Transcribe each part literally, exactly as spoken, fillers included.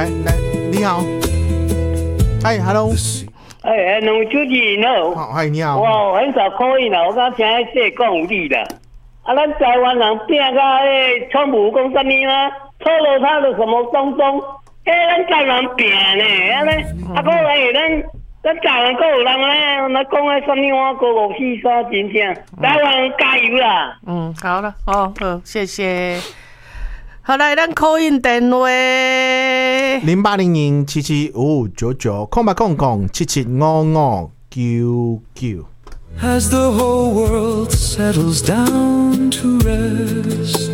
来来，你好，哎 ，hello， 哎，两位主持人好， 好，哎，你好， 我很少 call in 啦，我刚听这讲有理啦。啊，咱台湾人拼甲迄川普讲什么啊？抽了他的什么东东？哎，咱台湾拼呢，安尼，啊，个来咱咱台湾个有人咧，那讲迄什么话，个五四三真正，台湾加油啦！ 嗯，好了，哦，好，谢谢。好来，咱 call in 电话零八零零七七五五九九，空八空空七七五五九九。 As the whole world settles down to rest.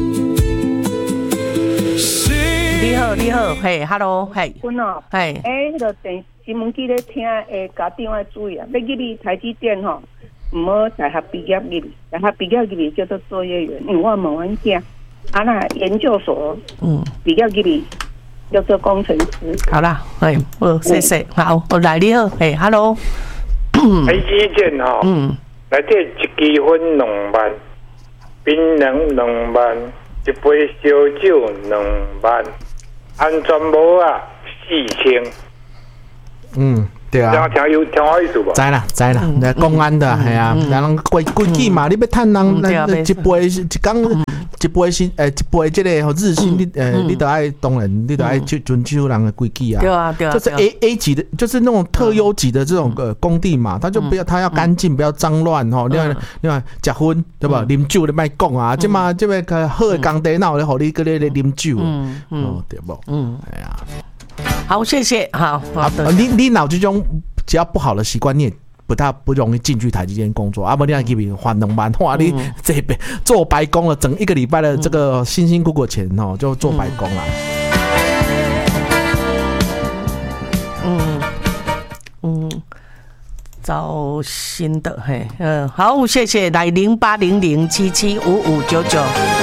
你好，你好，嘿 ，hello， 嘿， 阮哦， 嘿， 诶，迄个电新闻机咧听，诶，家长要注意啊，要入去台积电吼，毋好大学毕业入去，大学毕业入去叫做作业员，因为我问阮囝，啊那研究所，嗯，毕业入去叫做工程师。 好啦，嘿，好，谢谢，好，我来你好，嘿 ，hello。 台积电吼，嗯，内底一支粉两万，槟榔两万，一杯烧酒两万，安全帽啊四千。 嗯，对啊。 听有听我意思无？ 知啦，知啦，那公安的系啊，人规规矩嘛，你要趁人一杯一工一杯新诶一杯这个日薪，你诶你都爱当然你都爱去遵守人的规矩啊。 对啊对啊。 就是 A A 级的，就是那种特优级的这种呃工地嘛，他就不要他要干净，不要脏乱吼。另外另外食薰对吧？啉酒你莫讲啊，即嘛即个好的工地哪有咧，互你个咧啉酒？嗯嗯，对不？嗯，哎呀。 好，谢谢，好，好的。 你你脑这种只要不好的习惯，你也不太不容易进去台积电工作。啊，不，你那边还两万，哇，你这边做白工了，整一个礼拜的这个辛辛苦苦钱哦，就做白工了。 嗯嗯，找新的嘿，嗯，好，谢谢，来零八零零七七五五九九。